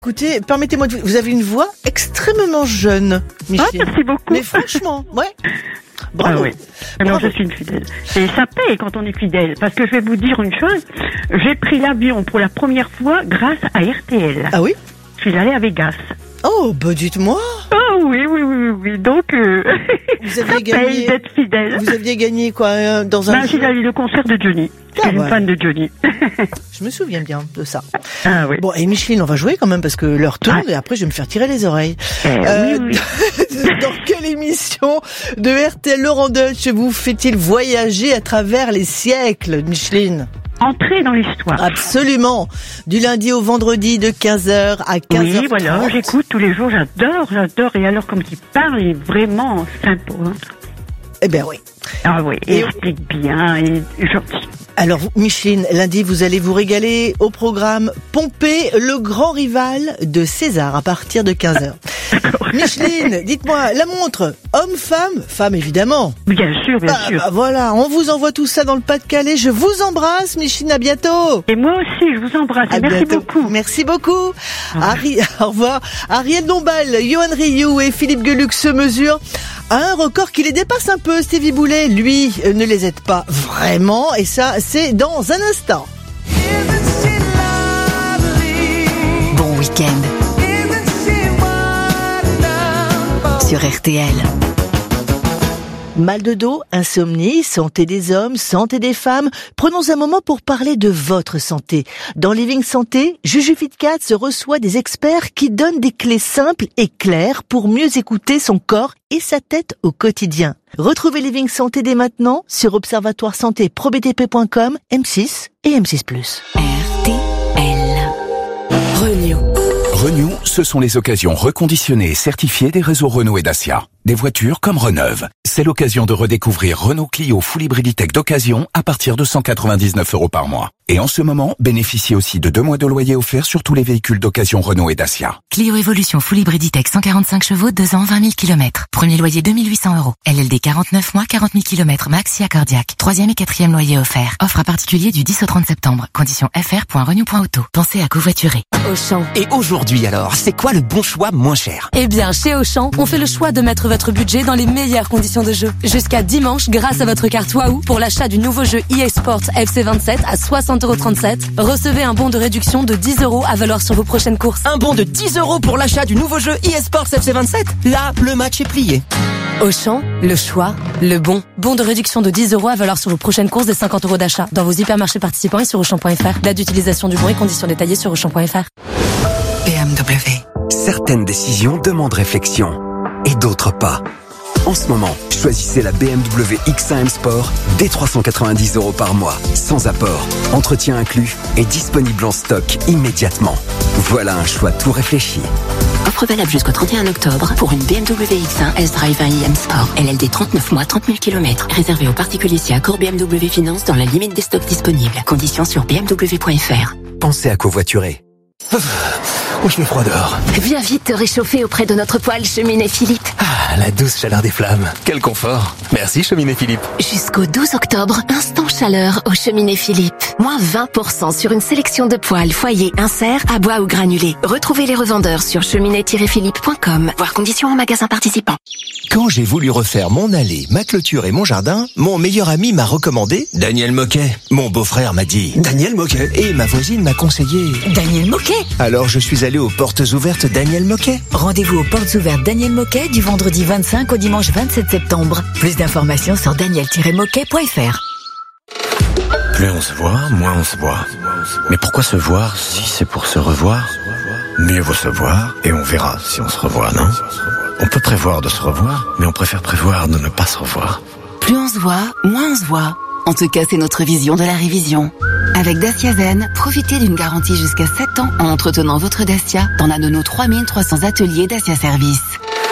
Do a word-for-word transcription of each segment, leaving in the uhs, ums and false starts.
Écoutez, permettez-moi de vous, vous avez une voix extrêmement jeune, Micheline. Ah, merci beaucoup. Mais franchement, ouais. Bravo. Ah oui. Alors je suis une fidèle. Et ça paye quand on est fidèle. Parce que je vais vous dire une chose. J'ai pris l'avion pour la première fois grâce à R T L. Ah oui? Je suis allée à Vegas. Oh, bah dites-moi. Oh oui, oui, oui, oui. Donc, euh, Vous aviez ça gagné. paye d'être fidèle. Vous aviez gagné quoi euh, dans un Ben, j'ai allé le concert de Johnny. Je Ah, suis ouais. une fan de Johnny. Je me souviens bien de ça. Ah oui. Bon, et Micheline, on va jouer quand même parce que l'heure tourne Ah. et après je vais me faire tirer les oreilles. Eh, Euh, oui, oui. Dans quelle émission de R T L Laurent Deutsch vous fait-il voyager à travers les siècles, Micheline? Entrer dans l'histoire. Absolument. Du lundi au vendredi de quinze heures à quinze heures trente. Oui, voilà, j'écoute tous les jours, j'adore, j'adore. Et alors, comme il parle, il est vraiment sympa. Hein. Eh ben oui. Ah oui, il Et- explique bien, et gentil. Alors, vous, Micheline, lundi, vous allez vous régaler au programme Pompée, le grand rival de César, à partir de quinze heures. Micheline, dites-moi, la montre, homme-femme, femme évidemment. Bien sûr, bien Ah, sûr. bah voilà, on vous envoie tout ça dans le Pas-de-Calais. Je vous embrasse, Micheline, à bientôt. Et moi aussi, je vous embrasse. À Merci bientôt. beaucoup. Merci beaucoup. Ari- au revoir. Ariel Dombal, Johan Rioux et Philippe Gueluc se mesurent à un record qui les dépasse un peu. Stevie Boulet, lui, euh, ne les aide pas vraiment. Et ça, c'est dans un instant. Bon week-end sur R T L. Mal de dos, insomnie, santé des hommes, santé des femmes. Prenons un moment pour parler de votre santé. Dans Living Santé, Juju Fitcat se reçoit des experts qui donnent des clés simples et claires pour mieux écouter son corps et sa tête au quotidien. Retrouvez Living Santé dès maintenant sur observatoire santé pro b t p point com, M six et M six plus. R T L. Renew. Renew, ce sont les occasions reconditionnées et certifiées des réseaux Renault et Dacia. Des voitures comme Reneuve. C'est l'occasion de redécouvrir Renault Clio Full Hybrid Tech d'occasion à partir de cent quatre-vingt-dix-neuf euros par mois. Et en ce moment, bénéficiez aussi de deux mois de loyer offerts sur tous les véhicules d'occasion Renault et Dacia. Clio Evolution Full Hybrid Tech cent quarante-cinq chevaux, deux ans, vingt mille kilomètres. Premier loyer deux mille huit cents euros. L L D quarante-neuf mois, quarante mille kilomètres max si accordiaque. Troisième et quatrième loyer offert. Offre à particulier du dix au trente septembre. Conditions f r point renew point auto. Pensez à covoiturer. Auchan. Et aujourd'hui alors, c'est quoi le bon choix moins cher? Eh bien, chez Auchan, on fait le choix de mettre votre budget dans les meilleures conditions de jeu. Jusqu'à dimanche, grâce à votre carte Wahoo, pour l'achat du nouveau jeu eSports F C vingt-sept à soixante euros trente-sept, recevez un bon de réduction de dix euros à valoir sur vos prochaines courses. Un bon de dix euros pour l'achat du nouveau jeu eSports F C vingt-sept? Là, le match est plié. Auchan, le choix, le bon. Bon de réduction de dix euros à valoir sur vos prochaines courses des cinquante euros d'achat dans vos hypermarchés participants et sur Auchan point F R. Date d'utilisation du bon et conditions détaillées sur Auchan point F R. B M W. Certaines décisions demandent réflexion et d'autres pas. En ce moment, choisissez la B M W X un M Sport dès trois cent quatre-vingt-dix euros par mois, sans apport, entretien inclus et disponible en stock immédiatement. Voilà un choix tout réfléchi. Offre valable jusqu'au trente et un octobre pour une B M W X un S-Drive un i M Sport. L L D trente-neuf mois, trente mille kilomètres. Réservé aux particuliers si accord B M W Finance dans la limite des stocks disponibles. Conditions sur b m w point f r. Pensez à covoiturer. Oh, je fais froid dehors. Viens vite te réchauffer auprès de notre poêle Cheminée Philippe. Ah, la douce chaleur des flammes. Quel confort. Merci, Cheminée Philippe. Jusqu'au douze octobre, instant chaleur au Cheminée Philippe. Moins vingt pour cent sur une sélection de poêles, foyers, inserts, à bois ou granulés. Retrouvez les revendeurs sur cheminée tiret philippe point com. Voir conditions en magasin participant. Quand j'ai voulu refaire mon allée, ma clôture et mon jardin, mon meilleur ami m'a recommandé Daniel Moquet. Mon beau-frère m'a dit Daniel Moquet. Et ma voisine m'a conseillé Daniel Moquet. Alors je suis allé aux portes ouvertes Daniel Moquet. Rendez-vous aux portes ouvertes Daniel Moquet du vendredi vingt-cinq au dimanche vingt-sept septembre. Plus d'informations sur daniel tiret moquet point f r. Plus on se voit, moins on se voit. Mais pourquoi se voir si c'est pour se revoir? Mieux vaut se voir et on verra si on se revoit, non? On peut prévoir de se revoir, mais on préfère prévoir de ne pas se revoir. Plus on se voit, moins on se voit. En tout cas, c'est notre vision de la révision. Avec Dacia Zen, profitez d'une garantie jusqu'à sept ans en entretenant votre Dacia dans l'un de nos trois mille trois cents ateliers Dacia Service.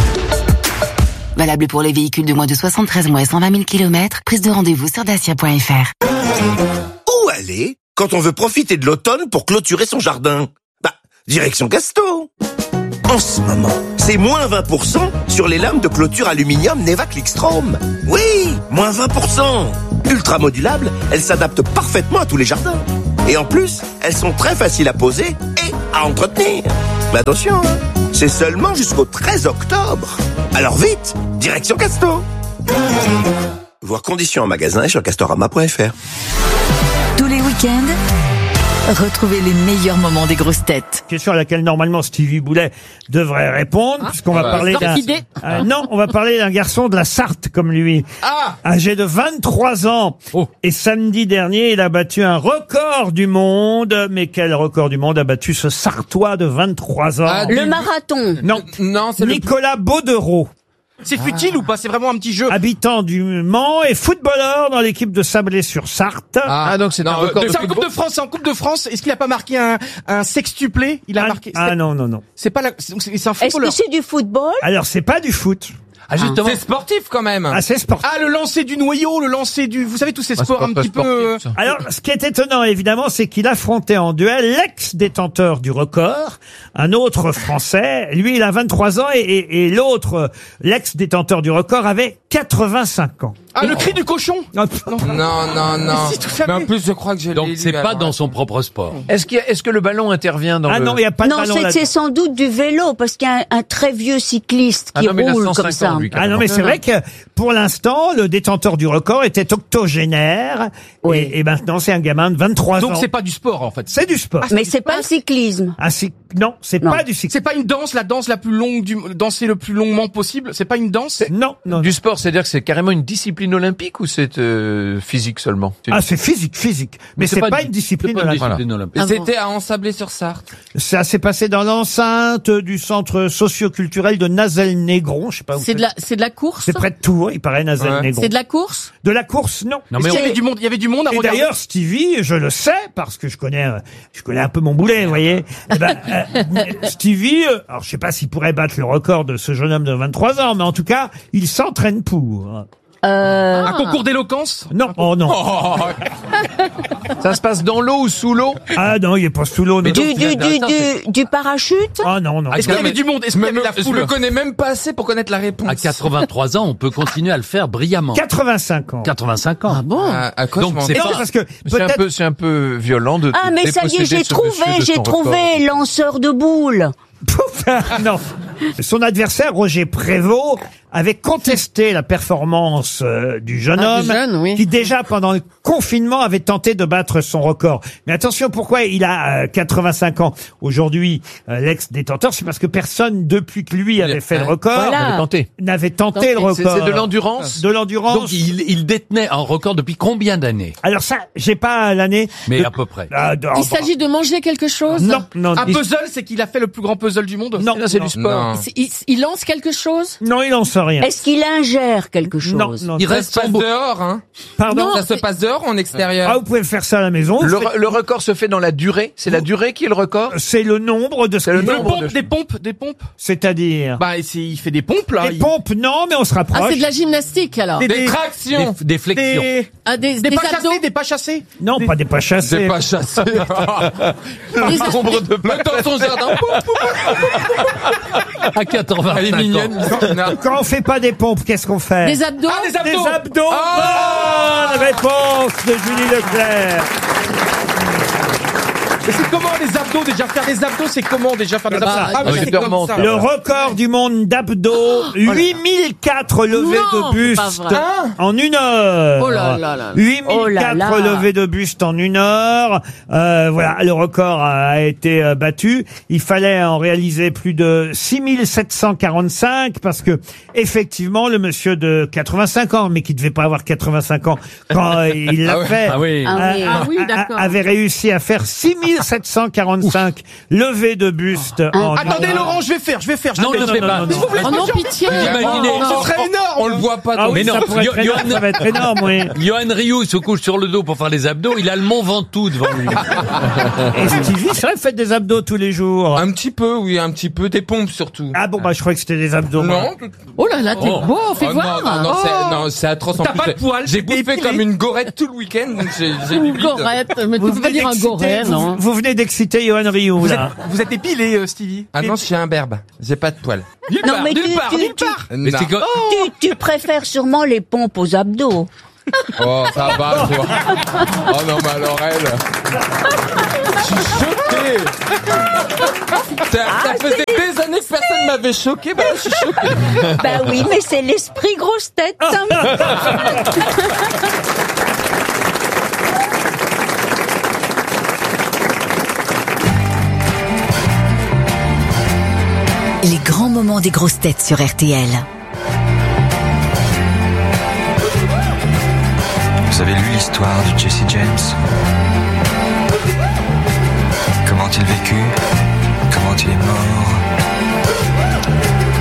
Valable pour les véhicules de moins de soixante-treize mois et cent vingt mille kilomètres. Prise de rendez-vous sur dacia point f r. Où aller quand on veut profiter de l'automne pour clôturer son jardin? Bah, direction Casto. En ce moment, c'est moins vingt pour cent sur les lames de clôture aluminium Neva Clickstrom. Oui, moins vingt pour cent. Ultra modulables, elles s'adaptent parfaitement à tous les jardins. Et en plus, elles sont très faciles à poser et à entretenir. Mais attention, hein, c'est seulement jusqu'au treize octobre. Alors vite, direction Casto. Voir conditions en magasin et sur castorama point f r. Tous les week-ends, retrouvez les meilleurs moments des grosses têtes. Question à laquelle normalement Stevie Boulet devrait répondre, Ah, puisqu'on va euh, parler d'un... idée. Euh, non, on va parler d'un garçon de la Sarthe comme lui. Ah Âgé de vingt-trois ans. Oh. Et samedi dernier, il a battu un record du monde. Mais quel record du monde a battu ce Sartois de vingt-trois ans? Ah, Le marathon. Non, Non, c'est le... Nicolas Baudereau. C'est futile ou pas? C'est vraiment un petit jeu. Habitant du Mans et footballeur dans l'équipe de Sablé-sur-Sarthe. Ah, donc c'est un non, record euh, de c'est en football. Coupe de France, c'est en Coupe de France. Est-ce qu'il a pas marqué un, un sextuplé? Il a Ah, marqué. ah non, non, non. C'est pas la, c'est c'est un Est-ce que footballeur. c'est du football? Alors, c'est pas du foot. Ah, justement. C'est sportif quand même. Ah, c'est sportif. Ah, le lancer du noyau, le lancer du, vous savez tous ces Ah, sports c'est un pas petit sportif, peu. ça. Alors, ce qui est étonnant, évidemment, c'est qu'il affrontait en duel l'ex-détenteur du record, un autre Français. Lui, il a vingt-trois ans et, et, et l'autre, l'ex-détenteur du record, avait quatre-vingt-cinq ans. Ah, le cri du cochon. Non, Non, non, non. Mais si, tout ça, Mais en mais- plus, je crois que j'ai Donc lu, c'est pas alors. dans son propre sport. Est-ce qu'il y a- est-ce que le ballon intervient dans Ah le... non, il n'y a pas de Non, ballon c'est là. c'est sans doute du vélo, parce qu'il y a un, un très vieux cycliste Ah qui non, mais il a roule cent comme cinq ça. ans, lui, Ah non, mais c'est vrai que pour l'instant, le détenteur du record était octogénaire. Oui. Et, et maintenant, c'est un gamin de vingt-trois ans. Donc c'est pas du sport en fait. C'est du sport. Mais c'est pas le cyclisme. Ah, si... Non, c'est Non. pas du cyclisme. C'est pas une danse, la danse la plus longue du, danser le plus longuement possible. C'est pas une danse. Non, non. Du sport, c'est-à-dire que c'est carrément une discipline olympique ou c'est euh, physique seulement? Ah, c'est physique, physique. Mais c'est pas, une discipline olympique. Et c'était à Ensablé-sur-Sarthe. Ça s'est passé dans l'enceinte du centre socio-culturel de Nazel-Négron. Je sais pas où C'est de la, c'est de la course. C'est près de Tours, il paraît, Nazel-Négron. C'est de la course. De la course, non. Non, mais il y avait du monde, il y avait du monde à Et regarder. d'ailleurs, Stevie, je le sais, parce que je connais, euh, je connais un peu mon boulet, vous voyez. Eh ben, euh, Stevie, euh, alors je sais pas s'il pourrait battre le record de ce jeune homme de vingt-trois ans, mais en tout cas, il s'entraîne pour. Euh... Un concours d'éloquence? Non, oh non. Ça se passe dans l'eau ou sous l'eau? Ah non, il est pas sous l'eau. non. Du, du, du, du, du parachute? Ah non, non. Est-ce qu'il y avait du monde? Est-ce qu'il y avait de la Je foule? le connais même pas assez pour connaître la réponse. À quatre-vingt-trois ans, on peut continuer à le faire brillamment. quatre-vingt-cinq ans. quatre-vingt-cinq ans. Ah bon? À, à quoi Donc, je m'en- c'est Non, pas- parce que C'est un peut-être. peu, c'est un peu violent de. Ah, de mais ça y est, déposséder j'ai ce trouvé, monsieur de j'ai son trouvé, record. lanceur de boules. Non. Son adversaire, Roger Prévost, avait contesté la performance euh, du jeune Ah, homme, du jeune, oui. qui déjà pendant le confinement avait tenté de battre son record. Mais attention, pourquoi il a euh, quatre-vingt-cinq ans aujourd'hui, euh, l'ex-détenteur, c'est parce que personne depuis que lui avait fait le record Voilà. Avait tenté. n'avait tenté le C'est record. c'est de l'endurance. De l'endurance. Donc il, il détenait un record depuis combien d'années? Alors ça, j'ai pas l'année. Mais de- à peu près. Ah, de- Il s'agit de manger quelque chose. Non, non, Un il- puzzle, c'est qu'il a fait le plus grand puzzle du monde? non, c'est non. du sport. Non. Il, il lance quelque chose. Non, il en sait rien. Est-ce qu'il ingère quelque chose? Non, non. Il reste passe dehors, hein. Pardon. Non. Ça se passe dehors ou en extérieur? Ah, vous pouvez faire ça à la maison. Le, Vous re- le record se fait dans la durée. C'est la durée qui est le record. faites- C'est le nombre de ce C'est le qu'il Des nombre pompes, de- des pompes, des pompes. C'est-à-dire. Bah, c'est- il fait des pompes, là. Des Il- pompes, non, mais on se rapproche. Ah, c'est de la gymnastique alors. Des- Des tractions. Des, des flexions. Des, Ah, des, des des pas abdos. chassés, des pas chassés. Non, pas des pas chassés. Des pas chassés. Des- Nombre de pas dans son jardin. À quatre-vingt-cinq Elle est ans. mignonne, Christina. Quand on fait pas des pompes, qu'est-ce qu'on fait? Des abdos. Ah, des abdos. Des abdos. Ah. Bonne réponse de Julie Leclerc. Mais c'est comment les abdos déjà? Faire des abdos, c'est comment déjà faire des abdos? Bah, Ah oui, avec c'est le comme remonte. ça. Le record du monde d'abdos, huit mille quatre levées Non, de buste c'est pas vrai. en une heure. Oh là là là. huit mille Oh là quatre là. levées de buste en une heure. Euh, voilà, le record a été euh, battu. Il fallait en réaliser plus de six mille sept cent quarante-cinq parce que effectivement, le monsieur de quatre-vingt-cinq ans, mais qui devait pas avoir quatre-vingt-cinq ans quand euh, il l'a Ah ouais. fait, Ah oui. Ah oui. a- Ah oui, a- d'accord. avait réussi à faire six mille sept cent quarante-cinq levées de buste en une Attendez, heure. Laurent, je vais faire, je vais faire. je Non, vais ne faire. le fais pas. Mais vous voulez Oh pas non, dire- pitié. Imaginez. Oh, ce serait énorme. On le voit pas. Ah donc. oui, Mais ça non, pourrait être Yo- énorme, Johan- ça va être énorme, oui. Johan Rioux se couche sur le dos pour faire les abdos. Il a le Mont Ventoux devant lui. Et Stevie, c'est vrai, vous faites des abdos tous les jours. Un petit peu, oui, un petit peu. Des pompes surtout. Ah bon, bah je croyais que c'était des abdos. moi. Non. Oh là là, t'es Oh. beau. Fais Oh, voir. Non, non, non, Oh. c'est, non, c'est atroce. En T'as plus, pas de j'ai- poils, J'ai t'es bouffé épilé. comme une gorette tout le week-end, donc j'ai, j'ai du Une vide. gorette. Mais tu Vous peux pas venez dire un d'exciter- goret, vous- non? Vous venez d'exciter Johan Rioux, Vous êtes, là. vous êtes épilé, euh, Stevie. Ah non, je suis un berbe. J'ai pas de poils. Nulle Non, part, mais nulle tu- part, tu- nulle tu- part. Mais Non. c'est que- Tu, tu préfères sûrement les pompes aux abdos. Oh, ça va, toi. Oh non, mais alors elle. Je suis choqué. Ça, Ah, ça faisait des années que personne m'avait choqué, bah là, je suis choqué. Bah oui, mais c'est l'esprit grosse tête. hein. Les grands moments des grosses têtes sur R T L. Vous avez lu l'histoire de Jesse James? Comment il vécut? Comment il est mort?